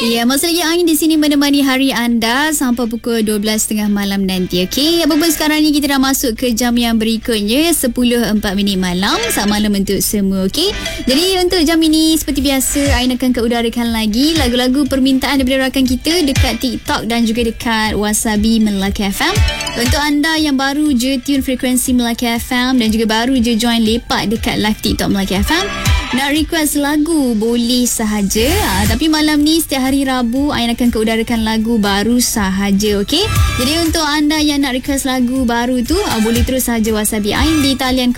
Ya, masih lagi Ain di sini menemani hari anda sampai pukul 12.30 malam nanti. Okey, apa pun sekarang ni kita dah masuk ke jam yang berikutnya 10.04 malam. Selamat malam untuk semua. Okey. Jadi untuk jam ini seperti biasa Ain akan keudarakan lagi lagu-lagu permintaan daripada rakan kita dekat TikTok dan juga dekat Wasabi Melaka FM. Untuk anda yang baru je tune frekuensi Melaka FM dan juga baru je join lepak dekat live TikTok Melaka FM, nak request lagu boleh sahaja. Tapi malam ni setiap hari Rabu Ain akan keudarakan lagu baru sahaja. Okey. Jadi untuk anda yang nak request lagu baru tu boleh terus sahaja Wasabi Ain di talian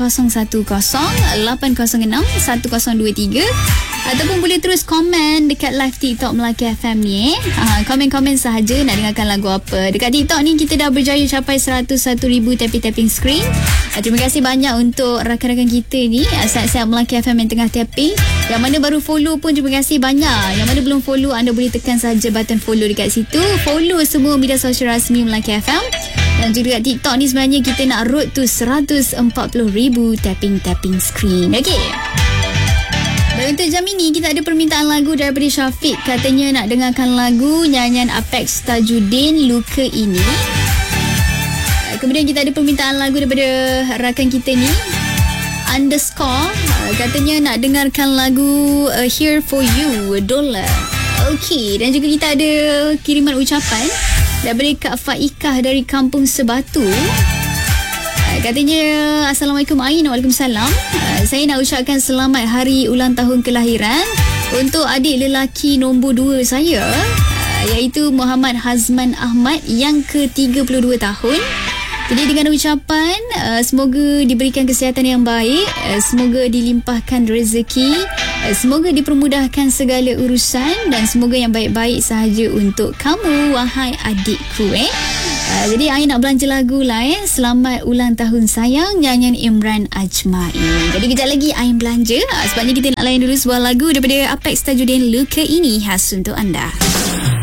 010-806-1023 ataupun boleh terus komen dekat live TikTok Melaka FM ni. Komen-komen sahaja nak dengarkan lagu apa. Dekat TikTok ni kita dah berjaya capai 101,000 tapping screen. Terima kasih banyak untuk rakan-rakan kita ni, siap-siap Melaka FM yang tengah tapping. Yang mana baru follow pun terima kasih banyak. Yang mana belum follow, anda boleh tekan saja button follow dekat situ. Follow semua media sosial rasmi Melaka FM. Dan juga dekat TikTok ni sebenarnya kita nak road to 140,000 tapping screen. Okey. Dan untuk jam ini kita ada permintaan lagu daripada Syafiq. Katanya nak dengarkan lagu nyanyian Apex Tajudin Luka Ini. Kemudian kita ada permintaan lagu daripada rakan kita ni underscore. Katanya nak dengarkan lagu Here For You Dola. Okey. Dan juga kita ada kiriman ucapan daripada Kak Faikah dari Kampung Sebatu. Katanya Assalamualaikum Ain. Waalaikumsalam. Saya nak ucapkan selamat hari ulang tahun kelahiran untuk adik lelaki nombor 2 saya, iaitu Muhammad Hazman Ahmad yang ke-32 tahun. Jadi dengan ucapan semoga diberikan kesihatan yang baik, semoga dilimpahkan rezeki, semoga dipermudahkan segala urusan dan semoga yang baik-baik sahaja untuk kamu wahai adikku. Jadi Ain nak belanja lagu lah. Selamat ulang tahun sayang, nyanyian Imran Ajmain. Jadi kejap lagi Ain belanja. Sebabnya kita nak layan dulu sebuah lagu daripada Apex Tajudin Luka Ini khas untuk anda.